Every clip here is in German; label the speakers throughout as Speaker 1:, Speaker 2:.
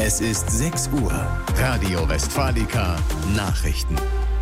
Speaker 1: Es ist 6 Uhr. Radio Westfalica Nachrichten.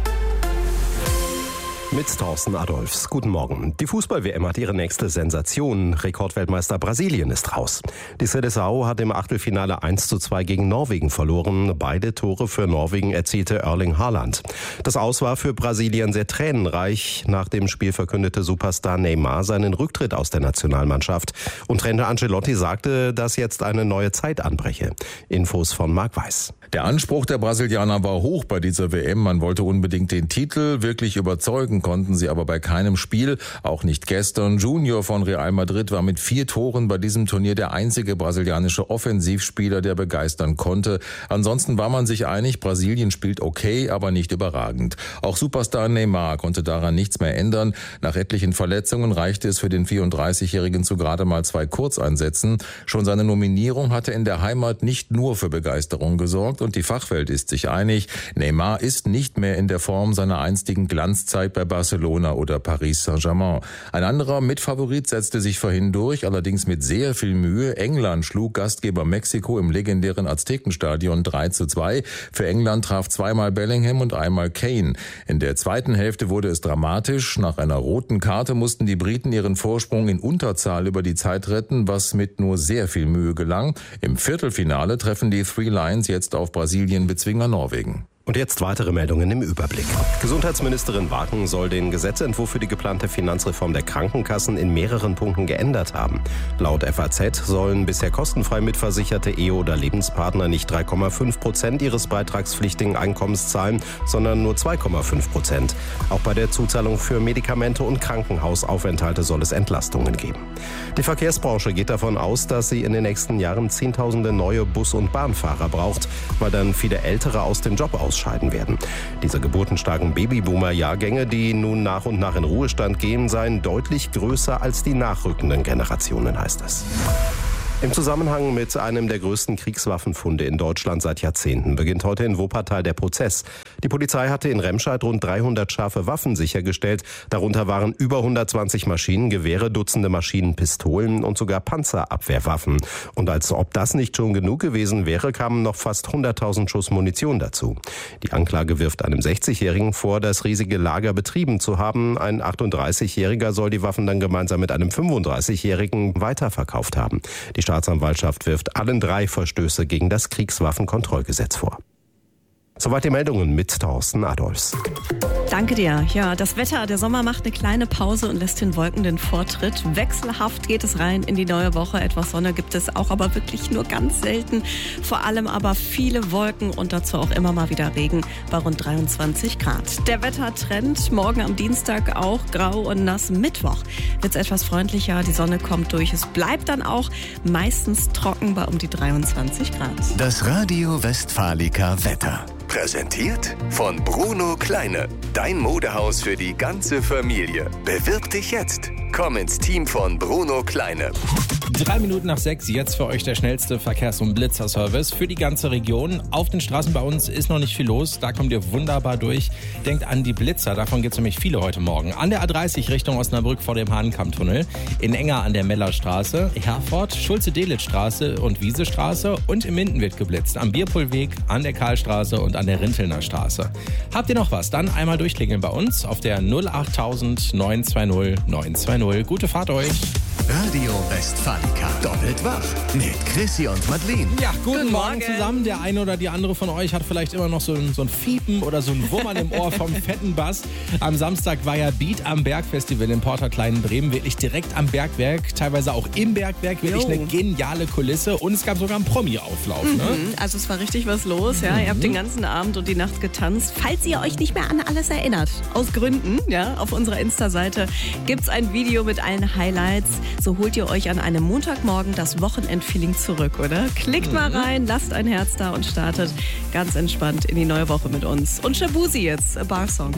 Speaker 2: Mit Thorsten Adolfs. Guten Morgen. Die Fußball-WM hat ihre nächste Sensation. Rekordweltmeister Brasilien ist raus. Die Seleção hat im Achtelfinale 1:2 gegen Norwegen verloren. Beide Tore für Norwegen erzielte Erling Haaland. Das Aus war für Brasilien sehr tränenreich. Nach dem Spiel verkündete Superstar Neymar seinen Rücktritt aus der Nationalmannschaft. Und Trainer Ancelotti sagte, dass jetzt eine neue Zeit anbreche. Infos von Marc Weiß.
Speaker 3: Der Anspruch der Brasilianer war hoch bei dieser WM. Man wollte unbedingt den Titel. Wirklich überzeugen konnten sie aber bei keinem Spiel. Auch nicht gestern. Junior von Real Madrid war mit 4 Toren bei diesem Turnier der einzige brasilianische Offensivspieler, der begeistern konnte. Ansonsten war man sich einig, Brasilien spielt okay, aber nicht überragend. Auch Superstar Neymar konnte daran nichts mehr ändern. Nach etlichen Verletzungen reichte es für den 34-Jährigen zu gerade mal 2 Kurzeinsätzen. Schon seine Nominierung hatte in der Heimat nicht nur für Begeisterung gesorgt. Und die Fachwelt ist sich einig, Neymar ist nicht mehr in der Form seiner einstigen Glanzzeit bei Barcelona oder Paris Saint-Germain. Ein anderer Mitfavorit setzte sich vorhin durch, allerdings mit sehr viel Mühe. England schlug Gastgeber Mexiko im legendären Aztekenstadion 3:2. Für England traf zweimal Bellingham und einmal Kane. In der zweiten Hälfte wurde es dramatisch. Nach einer roten Karte mussten die Briten ihren Vorsprung in Unterzahl über die Zeit retten, was mit nur sehr viel Mühe gelang. Im Viertelfinale treffen die Three Lions jetzt auf Brasilien-Bezwinger Norwegen.
Speaker 2: Und jetzt weitere Meldungen im Überblick. Gesundheitsministerin Wagen soll den Gesetzentwurf für die geplante Finanzreform der Krankenkassen in mehreren Punkten geändert haben. Laut FAZ sollen bisher kostenfrei mitversicherte Ehe- oder Lebenspartner nicht 3,5% ihres beitragspflichtigen Einkommens zahlen, sondern nur 2,5%. Auch bei der Zuzahlung für Medikamente und Krankenhausaufenthalte soll es Entlastungen geben. Die Verkehrsbranche geht davon aus, dass sie in den nächsten Jahren Zehntausende neue Bus- und Bahnfahrer braucht, weil dann viele Ältere aus dem Job ausscheiden werden. Diese geburtenstarken Babyboomer-Jahrgänge, die nun nach und nach in Ruhestand gehen, seien deutlich größer als die nachrückenden Generationen, heißt es. Im Zusammenhang mit einem der größten Kriegswaffenfunde in Deutschland seit Jahrzehnten beginnt heute in Wuppertal der Prozess. Die Polizei hatte in Remscheid rund 300 scharfe Waffen sichergestellt. Darunter waren über 120 Maschinengewehre, Dutzende Maschinenpistolen und sogar Panzerabwehrwaffen. Und als ob das nicht schon genug gewesen wäre, kamen noch fast 100.000 Schuss Munition dazu. Die Anklage wirft einem 60-Jährigen vor, das riesige Lager betrieben zu haben. Ein 38-Jähriger soll die Waffen dann gemeinsam mit einem 35-Jährigen weiterverkauft haben. Die Staatsanwaltschaft wirft allen 3 Verstöße gegen das Kriegswaffenkontrollgesetz vor. Soweit die Meldungen mit Thorsten Adolfs.
Speaker 4: Danke dir. Ja, das Wetter, der Sommer macht eine kleine Pause und lässt den Wolken den Vortritt. Wechselhaft geht es rein in die neue Woche. Etwas Sonne gibt es auch, aber wirklich nur ganz selten. Vor allem aber viele Wolken und dazu auch immer mal wieder Regen bei rund 23 Grad. Der Wettertrend morgen am Dienstag auch grau und nass. Mittwoch wird es etwas freundlicher. Die Sonne kommt durch. Es bleibt dann auch meistens trocken bei um die 23 Grad.
Speaker 1: Das Radio Westfalica Wetter. Präsentiert von Bruno Kleine. Dein Modehaus für die ganze Familie. Bewirb dich jetzt. Komm ins Team von Bruno Kleine.
Speaker 5: 3 Minuten nach 6, jetzt für euch der schnellste Verkehrs- und Blitzerservice für die ganze Region. Auf den Straßen bei uns ist noch nicht viel los, da kommt ihr wunderbar durch. Denkt an die Blitzer, davon gibt es nämlich viele heute Morgen. An der A30 Richtung Osnabrück vor dem Hahnkammtunnel, in Enger an der Mellerstraße, Herford, Schulze-Delitzsch-Straße und Wiesestraße und im Minden wird geblitzt. Am Bierpohlweg, an der Karlstraße und an der Rintelner Straße. Habt ihr noch was? Dann einmal durchklingeln bei uns auf der 08000 920 920. Gute Fahrt euch!
Speaker 1: Radio Westfalica. Doppelt wach mit Chrissy und Madeleine.
Speaker 5: Ja, guten Morgen zusammen. Der eine oder die andere von euch hat vielleicht immer noch so ein Fiepen oder so ein Wummern im Ohr vom fetten Bass. Am Samstag war ja Beat am Berg Festival in Porta Klein-Bremen. Wirklich direkt am Bergwerk, teilweise auch im Bergwerk. Wirklich eine geniale Kulisse. Und es gab sogar einen Promi-Auflauf. Ne?
Speaker 4: Also es war richtig was los. Ja. Ihr habt den ganzen Abend und die Nacht getanzt. Falls ihr euch nicht mehr an alles erinnert, aus Gründen, ja, auf unserer Insta-Seite gibt es ein Video mit allen Highlights. So holt ihr euch an einem Montagmorgen das Wochenendfeeling zurück, oder? Klickt mal rein, lasst ein Herz da und startet ganz entspannt in die neue Woche mit uns. Und Shabuzi jetzt, A Bar Song.